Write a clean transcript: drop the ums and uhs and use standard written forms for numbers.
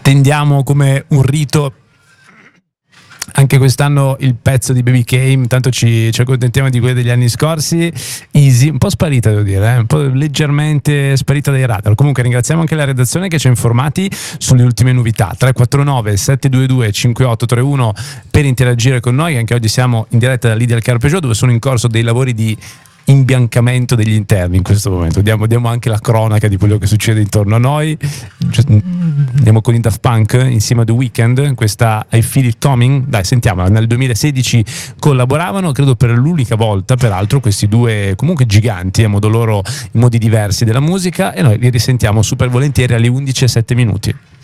tendiamo come un rito anche quest'anno il pezzo di Baby Came, tanto ci accontentiamo di quelli degli anni scorsi. Easy, un po' sparita devo dire, un po' leggermente sparita dai radar. Comunque ringraziamo anche la redazione che ci ha informati sulle ultime novità. 349 722 5831 per interagire con noi. Anche oggi siamo in diretta da Lidia al Carpeggiò, dove sono in corso dei lavori di imbiancamento degli interni in questo momento. Diamo anche la cronaca di quello che succede intorno a noi. Andiamo con i Daft Punk insieme a The Weeknd, questa I Feel It Coming. Dai, sentiamola. Nel 2016 collaboravano, credo per l'unica volta, peraltro, questi due comunque giganti a modo loro, in modi diversi della musica, e noi li risentiamo super volentieri alle 11:07.